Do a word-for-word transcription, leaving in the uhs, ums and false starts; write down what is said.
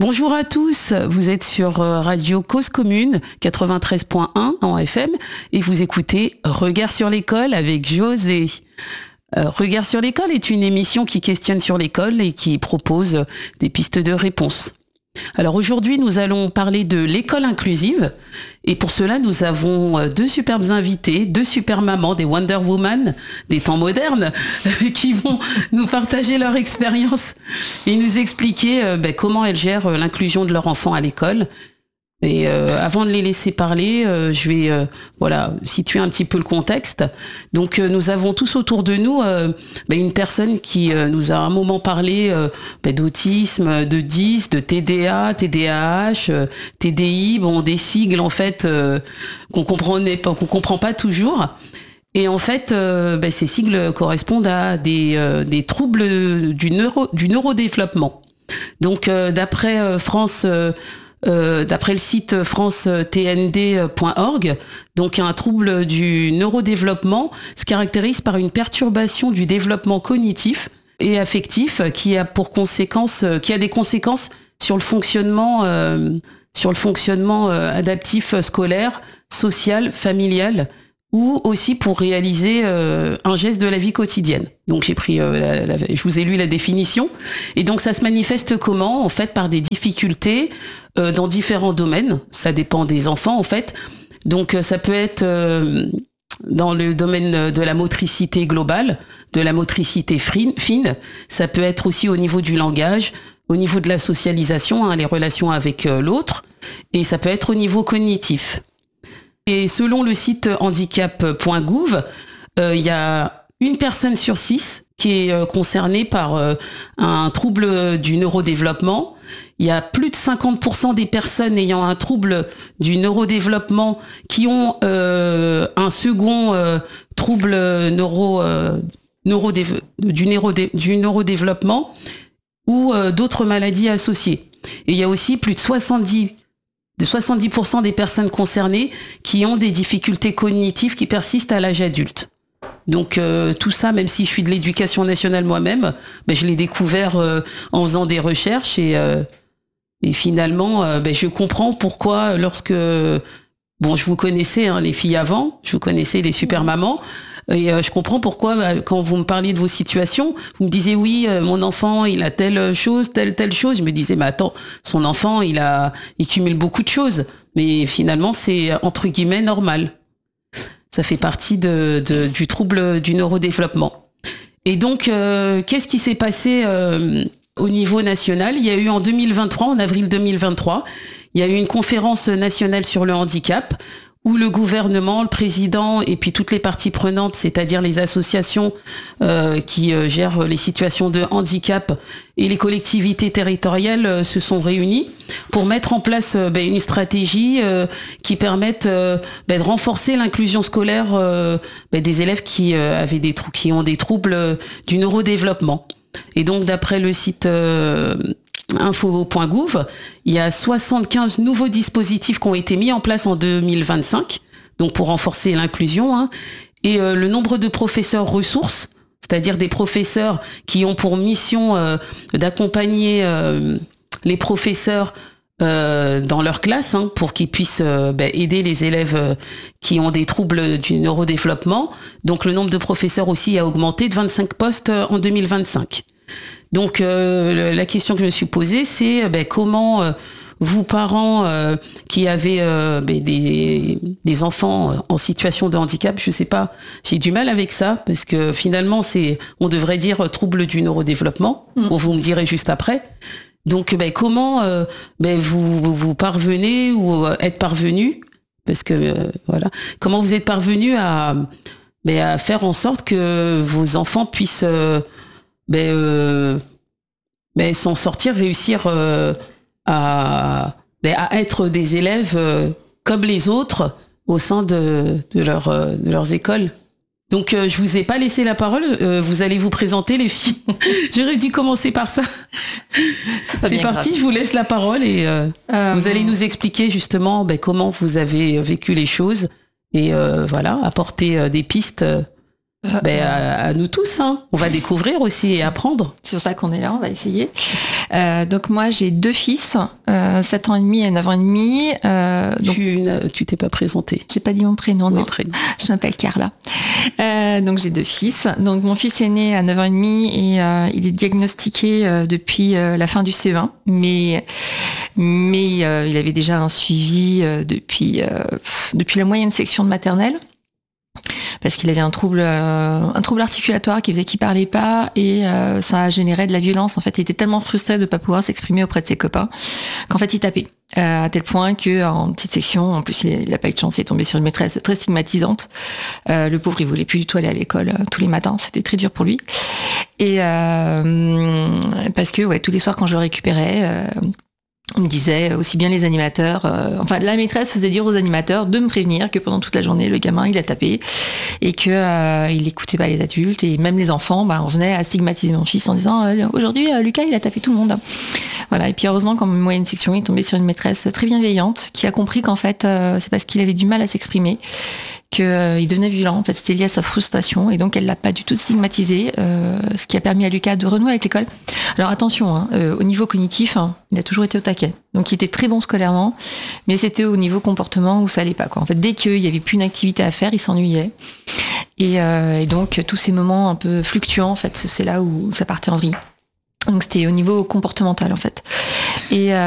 Bonjour à tous, vous êtes sur Radio Cause Commune quatre-vingt-treize point un en F M et vous écoutez Regard sur l'école avec José. Euh, Regard sur l'école est une émission qui questionne sur l'école et qui propose des pistes de réponse. Alors aujourd'hui, nous allons parler de l'école inclusive et pour cela, nous avons deux superbes invités, deux super mamans, des Wonder Woman des temps modernes qui vont nous partager leur expérience et nous expliquer euh, ben, comment elles gèrent l'inclusion de leur enfant à l'école. Et euh, avant de les laisser parler, euh, je vais euh, voilà situer un petit peu le contexte. Donc euh, nous avons tous autour de nous euh, bah, une personne qui euh, nous a à un moment parlé euh, bah, d'autisme, de D I S, de T D A, T D A H, euh, T D I, bon des sigles en fait euh, qu'on comprenait pas, qu'on comprend pas toujours. Et en fait, euh, bah, ces sigles correspondent à des euh, des troubles du neuro du neurodéveloppement. Donc euh, d'après euh, France euh, Euh, d'après le site france t n d point org, donc un trouble du neurodéveloppement se caractérise par une perturbation du développement cognitif et affectif qui a pour conséquence, qui a des conséquences sur le fonctionnement, euh, sur le fonctionnement euh, adaptif scolaire, social, familial, ou aussi pour réaliser euh, un geste de la vie quotidienne. Donc j'ai pris, euh, la, la, je vous ai lu la définition. Et donc ça se manifeste comment ? En fait, par des difficultés euh, dans différents domaines. Ça dépend des enfants, en fait. Donc ça peut être euh, dans le domaine de la motricité globale, de la motricité fine. Ça peut être aussi au niveau du langage, au niveau de la socialisation, hein, les relations avec euh, l'autre. Et ça peut être au niveau cognitif. Et selon le site handicap point gouv, euh, il y a une personne sur six qui est euh, concernée par euh, un trouble du neurodéveloppement. Il y a plus de cinquante pour cent des personnes ayant un trouble du neurodéveloppement qui ont euh, un second euh, trouble neuro, euh, neurodé, du, neurodé, du neurodéveloppement ou euh, d'autres maladies associées. Et il y a aussi plus de soixante-dix de soixante-dix pour cent des personnes concernées qui ont des difficultés cognitives qui persistent à l'âge adulte. Donc euh, tout ça, même si je suis de l'éducation nationale moi-même, ben, je l'ai découvert euh, en faisant des recherches et, euh, et finalement, euh, ben, je comprends pourquoi lorsque... Bon, je vous connaissais, hein, les filles avant, je vous connaissais les super mamans, et euh, je comprends pourquoi, euh, quand vous me parliez de vos situations, vous me disiez, oui, euh, mon enfant, il a telle chose, telle, telle chose. Je me disais, mais attends, son enfant, il a, il cumule beaucoup de choses. Mais finalement, c'est, entre guillemets, normal. Ça fait partie de, de, du trouble du neurodéveloppement. Et donc, euh, qu'est-ce qui s'est passé euh, au niveau national ? Il y a eu en deux mille vingt-trois, en avril deux mille vingt-trois, il y a eu une conférence nationale sur le handicap où le gouvernement, le président et puis toutes les parties prenantes, c'est-à-dire les associations euh, qui euh, gèrent les situations de handicap et les collectivités territoriales euh, se sont réunies pour mettre en place euh, ben, une stratégie euh, qui permette euh, ben, de renforcer l'inclusion scolaire euh, ben, des élèves qui euh, avaient des trou- qui ont des troubles euh, du neurodéveloppement. Et donc, d'après le site euh, info point gouv, il y a soixante-quinze nouveaux dispositifs qui ont été mis en place en deux mille vingt-cinq, donc pour renforcer l'inclusion, hein, et euh, le nombre de professeurs ressources, c'est-à-dire des professeurs qui ont pour mission euh, d'accompagner euh, les professeurs euh, dans leur classe, hein, pour qu'ils puissent euh, ben, aider les élèves euh, qui ont des troubles du neurodéveloppement. Donc le nombre de professeurs aussi a augmenté de vingt-cinq postes euh, en deux mille vingt-cinq. Donc euh, la question que je me suis posée, c'est ben, comment euh, vous, parents euh, qui avez euh, ben, des, des enfants en situation de handicap, je sais pas, j'ai du mal avec ça, parce que finalement, c'est, on devrait dire trouble du neurodéveloppement, mmh. Bon, vous me direz juste après. Donc ben, comment euh, ben, vous, vous parvenez ou êtes parvenu, parce que euh, voilà, comment vous êtes parvenu à, ben, à faire en sorte que vos enfants puissent... Euh, Ben, euh, ben, s'en sortir, réussir euh, à, ben, à être des élèves euh, comme les autres au sein de, de, leur, euh, de leurs écoles. Donc, euh, je vous ai pas laissé la parole. Euh, vous allez vous présenter, les filles. J'aurais dû commencer par ça. C'est, C'est parti, grave. Je vous laisse la parole et euh, euh, vous allez nous expliquer justement ben, comment vous avez vécu les choses et euh, voilà, apporter euh, des pistes. Euh, Euh, ben, à, à nous tous, hein. On va découvrir aussi et apprendre. C'est pour ça qu'on est là, on va essayer. Euh, donc moi, j'ai deux fils, euh, sept ans et demi et neuf ans et demi. Euh, donc, tu, tu t'es pas présentée. J'ai pas dit mon prénom, non. Prénom. Je m'appelle Carla. Euh, donc j'ai deux fils. Donc mon fils est né à neuf ans et demi et euh, il est diagnostiqué euh, depuis euh, la fin du C E un, mais mais euh, il avait déjà un suivi euh, depuis euh, depuis la moyenne section de maternelle. Parce qu'il avait un trouble, euh, un trouble articulatoire qui faisait qu'il parlait pas et euh, ça générait de la violence. En fait, il était tellement frustré de ne pas pouvoir s'exprimer auprès de ses copains qu'en fait, il tapait. Euh, à tel point que en petite section, en plus, il n'a pas eu de chance, il est tombé sur une maîtresse très stigmatisante. Euh, le pauvre, il voulait plus du tout aller à l'école euh, tous les matins. C'était très dur pour lui. Et euh, parce que ouais, tous les soirs, quand je le récupérais, euh, on me disait aussi bien les animateurs, euh, enfin la maîtresse faisait dire aux animateurs de me prévenir que pendant toute la journée le gamin il a tapé et que euh, il écoutait pas les adultes et même les enfants, bah, on venait à stigmatiser mon fils en disant euh, aujourd'hui euh, Lucas il a tapé tout le monde. Voilà, et puis heureusement quand moyenne section il est tombé sur une maîtresse très bienveillante qui a compris qu'en fait euh, c'est parce qu'il avait du mal à s'exprimer qu'il euh, devenait violent. En fait, c'était lié à sa frustration et donc elle l'a pas du tout stigmatisé, euh, ce qui a permis à Lucas de renouer avec l'école. Alors attention, hein, euh, au niveau cognitif, hein, il a toujours été au taquet. Donc il était très bon scolairement, mais c'était au niveau comportement où ça allait pas, quoi. En fait, dès qu'il y avait plus une activité à faire, il s'ennuyait. Et, euh, et donc tous ces moments un peu fluctuants, en fait, c'est là où ça partait en vrille. Donc c'était au niveau comportemental, en fait. Et euh,